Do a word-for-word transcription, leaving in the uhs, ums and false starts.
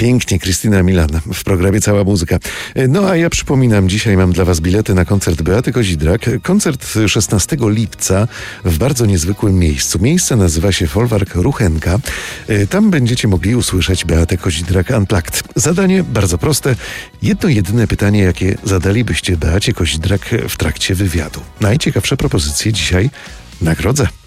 Pięknie, Krystyna Milan w programie Cała Muzyka. No a ja przypominam, dzisiaj mam dla was bilety na koncert Beaty Kozidrak. Koncert szesnastego lipca w bardzo niezwykłym miejscu. Miejsce nazywa się Folwark Ruchenka. Tam będziecie mogli usłyszeć Beatę Kozidrak Unplugged. Zadanie bardzo proste. Jedno jedyne pytanie, jakie zadalibyście Beacie Kozidrak w trakcie wywiadu. Najciekawsze propozycje dzisiaj nagrodzę.